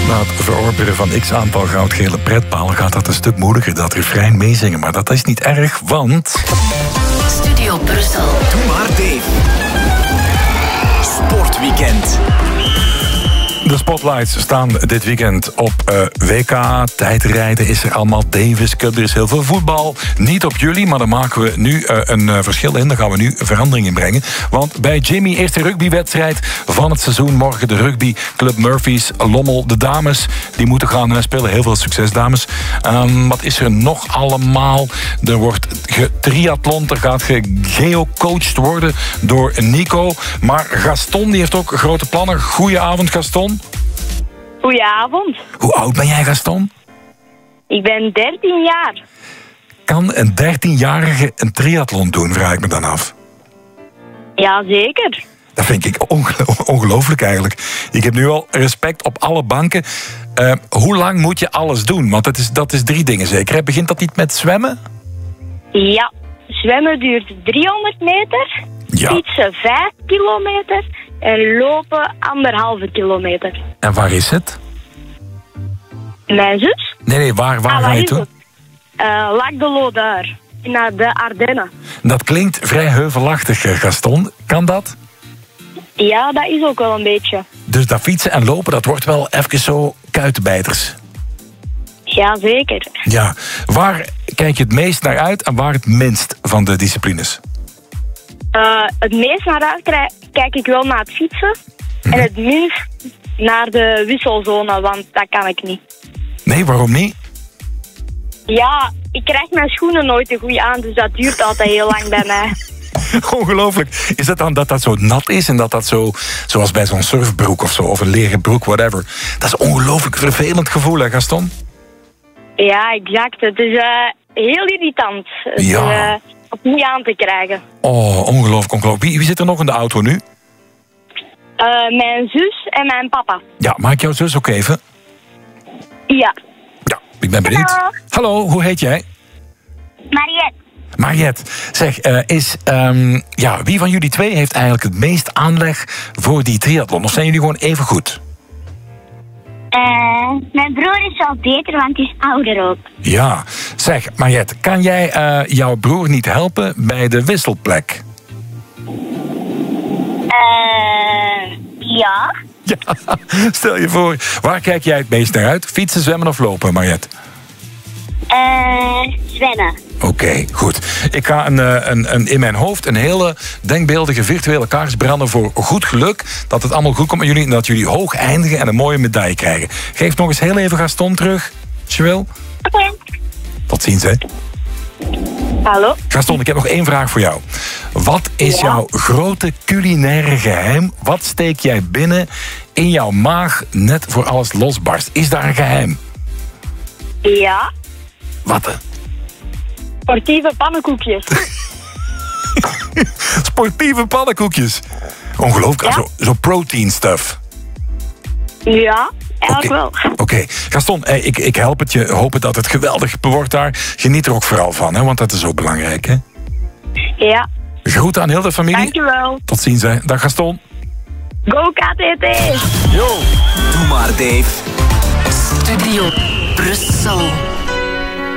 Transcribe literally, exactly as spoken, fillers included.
Na het verorberen van x aantal goudgele pretpalen gaat dat een stuk moeilijker, dat refrein meezingen. Maar dat is niet erg, want... Studio Brussel. Doe maar Dave. Sportweekend. De spotlights staan dit weekend op uh, W K. Tijdrijden is er allemaal, Davis Cup, er is heel veel voetbal. Niet op jullie, maar daar maken we nu uh, een uh, verschil in. Daar gaan we nu verandering in brengen. Want bij Jimmy, eerste rugbywedstrijd van het seizoen. Morgen de rugby Club Murphy's Lommel. De dames, die moeten gaan uh, spelen. Heel veel succes, dames. Um, wat is er nog allemaal? Er wordt getriathlon, er gaat geocoacht worden door Nico. Maar Gaston, die heeft ook grote plannen. Goedenavond, Gaston. Goedenavond. Hoe oud ben jij, Gaston? Ik ben dertien jaar. Kan een dertienjarige een triathlon doen, vraag ik me dan af. Ja, zeker. Dat vind ik ongelo- ongelooflijk eigenlijk. Ik heb nu al respect op alle banken. Uh, hoe lang moet je alles doen? Want dat is, dat is drie dingen zeker. Hè? Begint dat niet met zwemmen? Ja, zwemmen duurt driehonderd meter. Ja. Fietsen vijf kilometer. En lopen anderhalve kilometer. En waar is het? Mijn zus? Nee, nee, waar, waar ah, ga waar je is toe? het? Uh, Lac de Lodeur. Naar de Ardennen. Dat klinkt vrij heuvelachtig, Gaston. Kan dat? Ja, dat is ook wel een beetje. Dus dat fietsen en lopen, dat wordt wel even zo kuitenbijters. Ja, zeker. Ja. Waar kijk je het meest naar uit en waar het minst van de disciplines? Uh, het meest naar uit krijg- kijk ik wel naar het fietsen. Mm-hmm. En het minst naar de wisselzone, want dat kan ik niet. Nee, waarom niet? Ja, ik krijg mijn schoenen nooit te goed aan, dus dat duurt altijd heel lang bij mij. Ongelooflijk. Is het dan dat dat zo nat is en dat dat zo, zoals bij zo'n surfbroek of zo, of een leren broek, whatever. Dat is een ongelooflijk vervelend gevoel, hè, Gaston? Ja, exact. Het is uh, heel irritant. Het is Ja. uh, op niet aan te krijgen. Oh, ongelooflijk, ongelooflijk. Wie, wie zit er nog in de auto nu? Uh, mijn zus en mijn papa. Ja, maak jouw zus ook even? Ja. Ja, ik ben benieuwd. Hallo. Hallo, hoe heet jij? Mariette. Mariette, zeg, uh, is, um, ja, wie van jullie twee heeft eigenlijk het meest aanleg voor die triathlon? Of zijn jullie gewoon even goed? Uh, mijn broer is wel beter, want hij is ouder ook. Ja, zeg, Mariette, kan jij uh, jouw broer niet helpen bij de wisselplek? Uh, ja. Ja, stel je voor, waar kijk jij het meest naar uit? Fietsen, zwemmen of lopen, Mariette? Uh, zwemmen. Oké, okay, goed. Ik ga een, een, een, in mijn hoofd een hele denkbeeldige virtuele kaars branden voor goed geluk. Dat het allemaal goed komt met jullie en dat jullie hoog eindigen en een mooie medaille krijgen. Geef nog eens heel even Gaston terug, als je wil. Oké. Okay. Tot ziens, hè. Hallo? Gaston, ik heb nog één vraag voor jou. Wat is Ja? jouw grote culinaire geheim? Wat steek jij binnen in jouw maag net voor alles losbarst? Is daar een geheim? Ja. Wat dan? Sportieve pannenkoekjes. Sportieve pannenkoekjes. Ongelooflijk, Ja? zo, zo protein stuff. Ja, eigenlijk Oké, wel. Oké. Okay. Gaston, eh, ik, ik help het je. Hopen dat het geweldig wordt daar. Geniet er ook vooral van, hè, want dat is ook belangrijk. Hè? Ja. Groeten aan heel de familie. Dankjewel. Tot ziens, hè. Dag Gaston. Go K T T! Yo. Doe maar Dave. Studio Brussel.